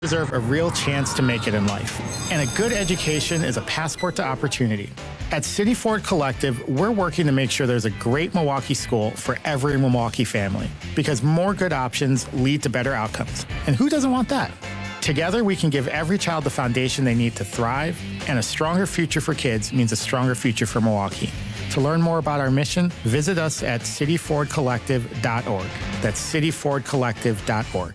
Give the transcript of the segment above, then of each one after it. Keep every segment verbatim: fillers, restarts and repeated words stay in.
Deserve a real chance to make it in life. And a good education is a passport to opportunity. At City Ford Collective, we're working to make sure there's a great Milwaukee school for every Milwaukee family, because more good options lead to better outcomes. And who doesn't want that? Together, we can give every child the foundation they need to thrive, and a stronger future for kids means a stronger future for Milwaukee. To learn more about our mission, visit us at city ford collective dot org. That's city ford collective dot org.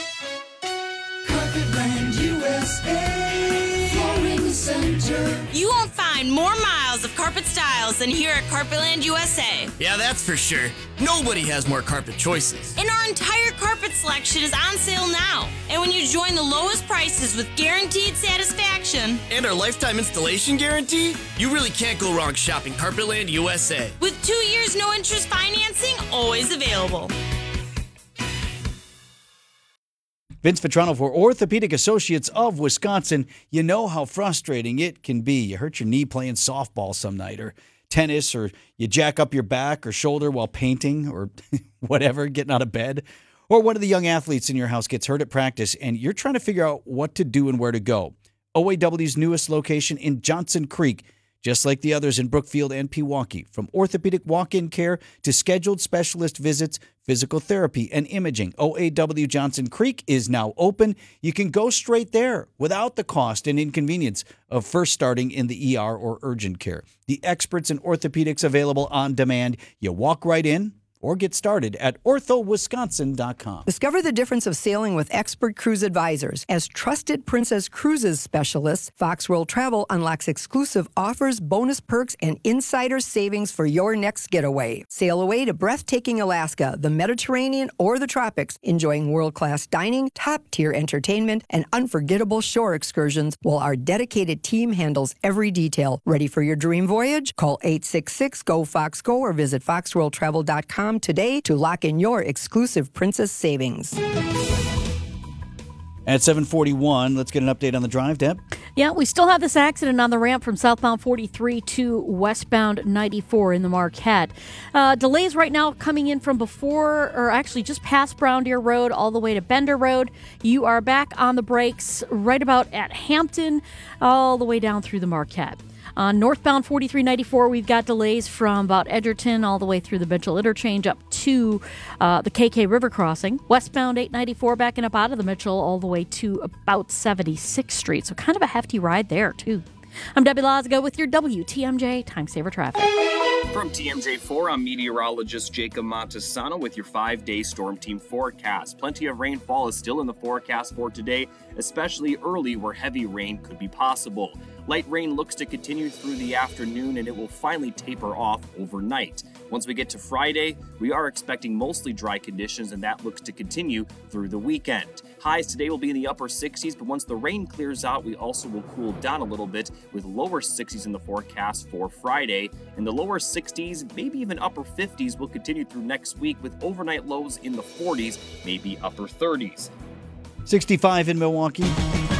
Carpetland U S A Flooring Center. You won't find more miles of carpet styles than here at Carpetland U S A. Yeah, that's for sure. Nobody has more carpet choices. And our entire carpet selection is on sale now. And when you join the lowest prices with guaranteed satisfaction and our lifetime installation guarantee, you really can't go wrong shopping Carpetland U S A. With two years no interest financing always available. Vince Vitrano for Orthopedic Associates of Wisconsin. You know how frustrating it can be. You hurt your knee playing softball some night, or tennis, or you jack up your back or shoulder while painting, or whatever, getting out of bed. Or one of the young athletes in your house gets hurt at practice, and you're trying to figure out what to do and where to go. O A W's newest location in Johnson Creek, just like the others in Brookfield and Pewaukee. From orthopedic walk-in care to scheduled specialist visits, physical therapy, and imaging, O A W Johnson Creek is now open. You can go straight there without the cost and inconvenience of first starting in the E R or urgent care. The experts in orthopedics available on demand. You walk right in or get started at ortho wisconsin dot com. Discover the difference of sailing with expert cruise advisors. As trusted Princess Cruises specialists, Fox World Travel unlocks exclusive offers, bonus perks, and insider savings for your next getaway. Sail away to breathtaking Alaska, the Mediterranean, or the tropics, enjoying world-class dining, top-tier entertainment, and unforgettable shore excursions, while our dedicated team handles every detail. Ready for your dream voyage? Call eight six six, G O, Fox, Go or visit fox world travel dot com today to lock in your exclusive Princess savings. At seven forty-one, let's get an update on the drive, Deb. Yeah, we still have this accident on the ramp from southbound forty-three to westbound ninety-four in the Marquette. Uh, delays right now coming in from before, or actually just past Brown Deer Road all the way to Bender Road. You are back on the brakes right about at Hampton all the way down through the Marquette. On northbound forty-three ninety-four, we've got delays from about Edgerton all the way through the Mitchell Interchange up to uh, the K K River Crossing. Westbound eight ninety-four backing up out of the Mitchell all the way to about seventy-sixth Street. So kind of a hefty ride there, too. I'm Debbie Lazago with your W T M J Time Saver Traffic. From T M J four, I'm meteorologist Jacob Montesano with your five-day storm team forecast. Plenty of rainfall is still in the forecast for today, especially early where heavy rain could be possible. Light rain looks to continue through the afternoon, and it will finally taper off overnight. Once we get to Friday, we are expecting mostly dry conditions, and that looks to continue through the weekend. Highs today will be in the upper sixties, but once the rain clears out, we also will cool down a little bit with lower sixties in the forecast for Friday. And the lower sixties, maybe even upper fifties, will continue through next week with overnight lows in the forties, maybe upper thirties. sixty-five in Milwaukee.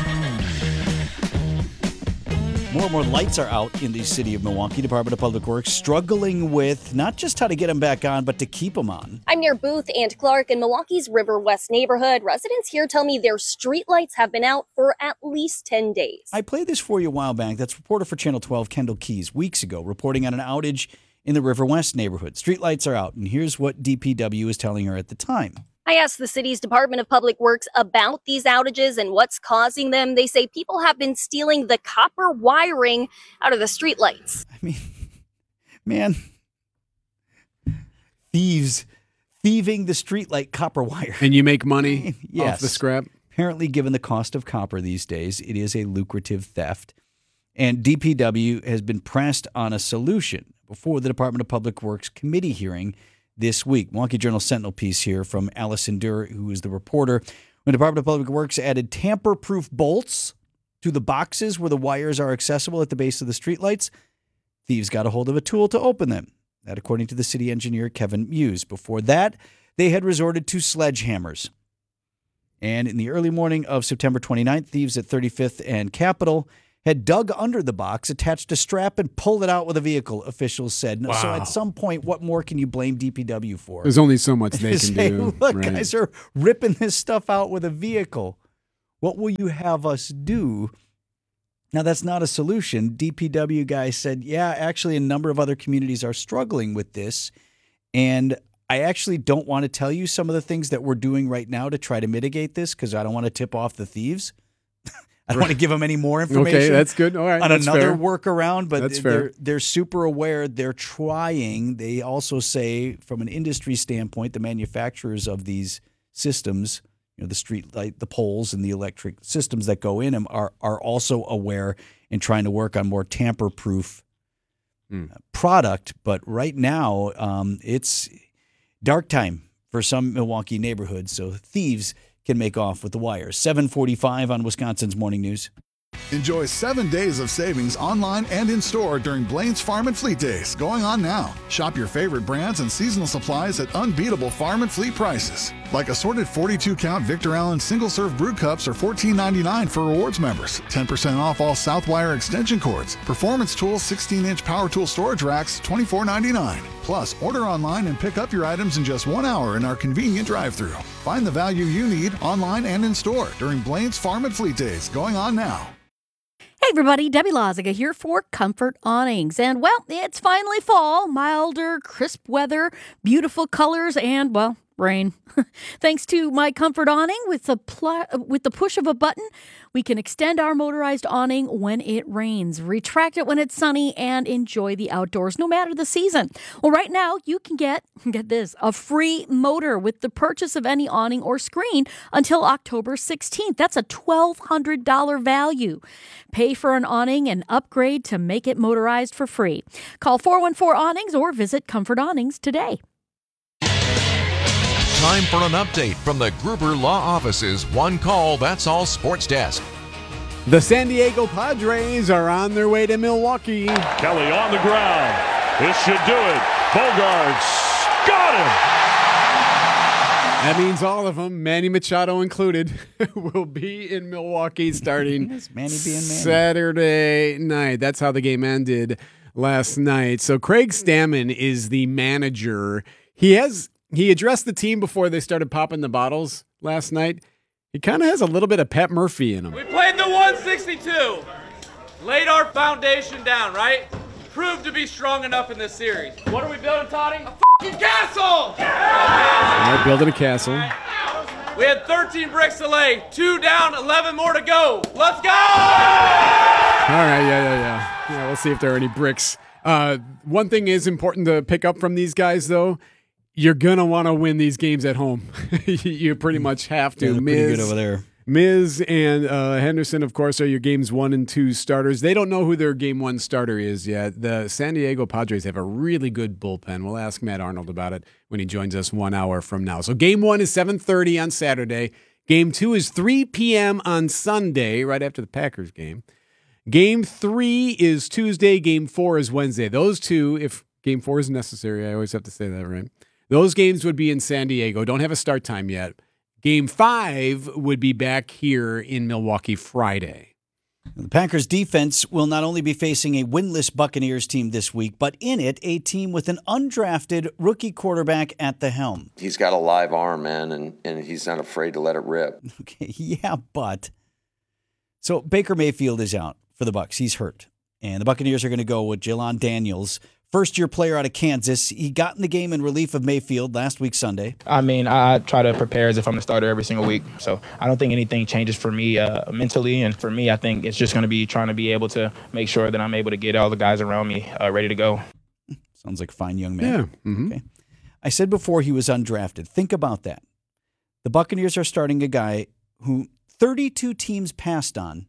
More and more lights are out in the city of Milwaukee. Department of Public Works struggling with not just how to get them back on, but to keep them on. I'm near Booth and Clark in Milwaukee's River West neighborhood. Residents here tell me their streetlights have been out for at least ten days. I played this for you a while back. That's reporter for Channel twelve, Kendall Keys, weeks ago, reporting on an outage in the River West neighborhood. Streetlights are out, and here's what D P W was telling her at the time. I asked the city's Department of Public Works about these outages and what's causing them. They say people have been stealing the copper wiring out of the streetlights. I mean, man, thieves thieving the streetlight copper wire. And you make money yes. off the scrap? Apparently, given the cost of copper these days, it is a lucrative theft. And D P W has been pressed on a solution before the Department of Public Works committee hearing this week. Milwaukee Journal Sentinel piece here from Allison Durr, who is the reporter. When the Department of Public Works added tamper-proof bolts to the boxes where the wires are accessible at the base of the streetlights, thieves got a hold of a tool to open them. That, according to the city engineer, Kevin Muse. Before that, they had resorted to sledgehammers. And in the early morning of September twenty-ninth, thieves at thirty-fifth and Capitol had dug under the box, attached a strap, and pulled it out with a vehicle, officials said. Wow. So at some point, what more can you blame D P W for? There's only so much they can say, do. Look, right. guys are ripping this stuff out with a vehicle. What will you have us do? Now, that's not a solution. D P W guy said, yeah, actually, a number of other communities are struggling with this. And I actually don't want to tell you some of the things that we're doing right now to try to mitigate this because I don't want to tip off the thieves. I don't want to give them any more information. Okay, that's good. All right, on that's another fair. workaround, but That's they're, fair. they're super aware. They're trying. They also say, from an industry standpoint, the manufacturers of these systems, you know, the street light, the poles, and the electric systems that go in them are are also aware and trying to work on more tamper-proof Mm. product. But right now, um, it's dark time for some Milwaukee neighborhoods, so thieves can make off with the wires. seven forty-five on Wisconsin's Morning News. Enjoy seven days of savings online and in-store during Blaine's Farm and Fleet Days, going on now. Shop your favorite brands and seasonal supplies at unbeatable farm and fleet prices. Like assorted forty-two count Victor Allen single-serve brew cups are fourteen ninety-nine for rewards members. ten percent off all Southwire extension cords. Performance Tools sixteen inch power tool storage racks, twenty-four ninety-nine. Plus, order online and pick up your items in just one hour in our convenient drive-thru. Find the value you need online and in-store during Blaine's Farm and Fleet Days, going on now. Hey everybody, Debbie Loziga here for Comfort Awnings. And well, it's finally fall, milder, crisp weather, beautiful colors, and well, rain. Thanks to my Comfort Awning, with the pl- with the push of a button, we can extend our motorized awning when it rains, retract it when it's sunny, and enjoy the outdoors no matter the season. Well, right now you can get, get this, a free motor with the purchase of any awning or screen until October sixteenth. That's a twelve hundred dollars value. Pay for an awning and upgrade to make it motorized for free. Call four one four awnings or visit Comfort Awnings today. Time for an update from the Gruber Law Office's One Call, That's All Sports Desk. The San Diego Padres are on their way to Milwaukee. Kelly on the ground. This should do it. Bogarts got him. That means all of them, Manny Machado included, will be in Milwaukee starting Manny being Manny. Saturday night. That's how the game ended last night. So Craig Stammen is the manager. He has he addressed the team before they started popping the bottles last night. He kind of has a little bit of Pat Murphy in him. We played the one sixty-two, laid our foundation down, right? Proved to be strong enough in this series. What are we building, Toddy? A fucking castle! They're building a castle. We had thirteen bricks to lay, two down, eleven more to go. Let's go! All right, yeah, yeah, yeah. Yeah, let's see if there are any bricks. Uh, one thing is important to pick up from these guys, though. You're going to want to win these games at home. You pretty much have to. Yeah, they're pretty Miz, good over there. Miz and uh, Henderson, of course, are your games one and two starters. They don't know who their game one starter is yet. The San Diego Padres have a really good bullpen. We'll ask Matt Arnold about it when he joins us one hour from now. So game one is seven thirty on Saturday. Game two is three p.m. on Sunday, right after the Packers game. Game three is Tuesday. Game four is Wednesday. Those two, if game four is necessary, I always have to say that, right? Those games would be in San Diego. Don't have a start time yet. Game five would be back here in Milwaukee Friday. The Packers defense will not only be facing a winless Buccaneers team this week, but in it, a team with an undrafted rookie quarterback at the helm. He's got a live arm, man, and, and he's not afraid to let it rip. Okay, yeah, but... So Baker Mayfield is out for the Bucs. He's hurt. And the Buccaneers are going to go with Jelon Daniels, first-year player out of Kansas. He got in the game in relief of Mayfield last week Sunday. I mean, I try to prepare as if I'm the starter every single week. So I don't think anything changes for me uh, mentally. And for me, I think it's just going to be trying to be able to make sure that I'm able to get all the guys around me uh, ready to go. Sounds like a fine young man. Yeah. Mm-hmm. Okay. I said before he was undrafted. Think about that. The Buccaneers are starting a guy who thirty-two teams passed on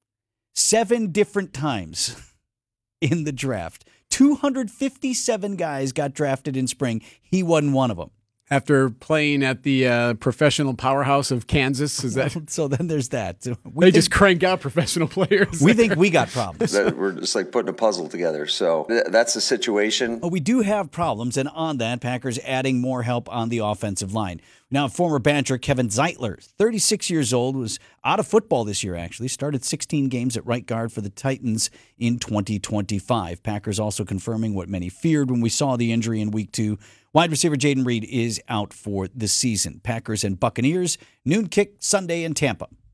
seven different times in the draft. two hundred fifty-seven guys got drafted in spring. He wasn't one of them. After playing at the uh, professional powerhouse of Kansas, is that? So then there's that. We they think, just crank out professional players. We think we got problems. That we're just like putting a puzzle together. So th- that's the situation. Well, we do have problems, and on that, Packers adding more help on the offensive line. Now, former Badger Kevin Zeitler, thirty-six years old, was out of football this year, actually. Started sixteen games at right guard for the Titans in twenty twenty-five. Packers also confirming what many feared when we saw the injury in week two. Wide receiver Jaden Reed is out for the season. Packers and Buccaneers, noon kick Sunday in Tampa.